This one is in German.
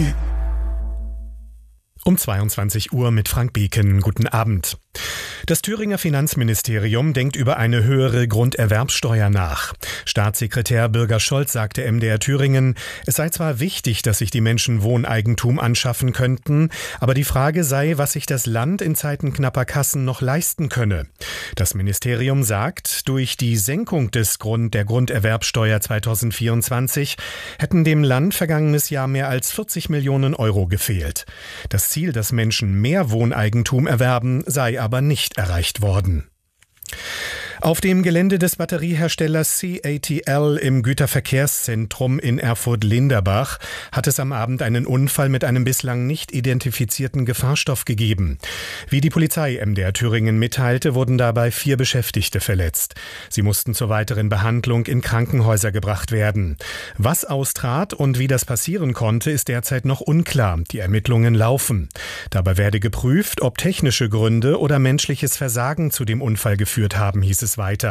Um 22 Uhr mit Frank Beken. Guten Abend. Das Thüringer Finanzministerium denkt über eine höhere Grunderwerbsteuer nach. Staatssekretär Birger Scholz sagte MDR Thüringen, es sei zwar wichtig, dass sich die Menschen Wohneigentum anschaffen könnten, aber die Frage sei, was sich das Land in Zeiten knapper Kassen noch leisten könne. Das Ministerium sagt, durch die Senkung der Grunderwerbsteuer 2024 hätten dem Land vergangenes Jahr mehr als 40 Millionen Euro gefehlt. Das Ziel, dass Menschen mehr Wohneigentum erwerben, sei aber nicht erreicht worden. Auf dem Gelände des Batterieherstellers CATL im Güterverkehrszentrum in Erfurt-Linderbach hat es am Abend einen Unfall mit einem bislang nicht identifizierten Gefahrstoff gegeben. Wie die Polizei MDR Thüringen mitteilte, wurden dabei 4 Beschäftigte verletzt. Sie mussten zur weiteren Behandlung in Krankenhäuser gebracht werden. Was austrat und wie das passieren konnte, ist derzeit noch unklar. Die Ermittlungen laufen. Dabei werde geprüft, ob technische Gründe oder menschliches Versagen zu dem Unfall geführt haben, hieß es weiter.